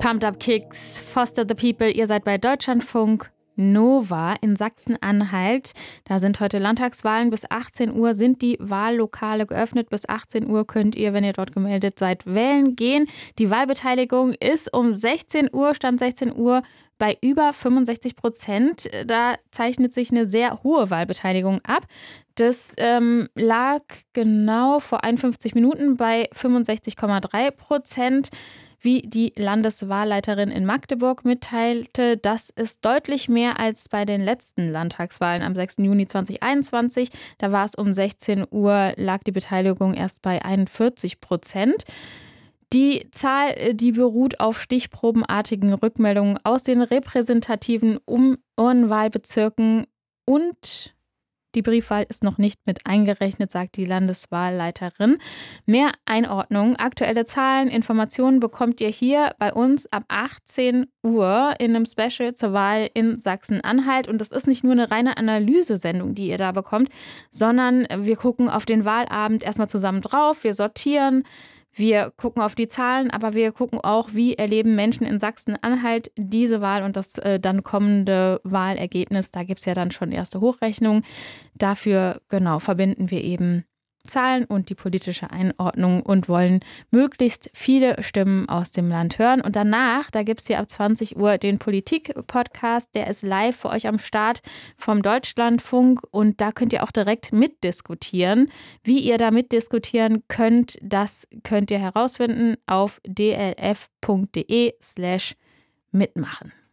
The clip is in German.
Pumped Up Kicks, Foster the People, ihr seid bei Deutschlandfunk Nova in Sachsen-Anhalt. Da sind heute Landtagswahlen. Bis 18 Uhr sind die Wahllokale geöffnet. Bis 18 Uhr könnt ihr, wenn ihr dort gemeldet seid, wählen gehen. Die Wahlbeteiligung ist um 16 Uhr, Stand 16 Uhr, bei über 65%. Da zeichnet sich eine sehr hohe Wahlbeteiligung ab. Das lag genau vor 51 Minuten bei 65,3%. Wie die Landeswahlleiterin in Magdeburg mitteilte, das ist deutlich mehr als bei den letzten Landtagswahlen am 6. Juni 2021. Da war es um 16 Uhr, lag die Beteiligung erst bei 41%. Die Zahl, die beruht auf stichprobenartigen Rückmeldungen aus den repräsentativen Wahlbezirken und die Briefwahl ist noch nicht mit eingerechnet, sagt die Landeswahlleiterin. Mehr Einordnung, aktuelle Zahlen, Informationen bekommt ihr hier bei uns ab 18 Uhr in einem Special zur Wahl in Sachsen-Anhalt. Und das ist nicht nur eine reine Analysesendung, die ihr da bekommt, sondern wir gucken auf den Wahlabend erstmal zusammen drauf, wir sortieren, wir gucken auf die Zahlen, aber wir gucken auch, wie erleben Menschen in Sachsen-Anhalt diese Wahl und das dann kommende Wahlergebnis. Da gibt es ja dann schon erste Hochrechnungen. Dafür, verbinden wir eben Zahlen und die politische Einordnung und wollen möglichst viele Stimmen aus dem Land hören. Und danach, da gibt es hier ab 20 Uhr den Politik-Podcast, der ist live für euch am Start vom Deutschlandfunk und da könnt ihr auch direkt mitdiskutieren. Wie ihr da mitdiskutieren könnt, das könnt ihr herausfinden auf dlf.de/mitmachen.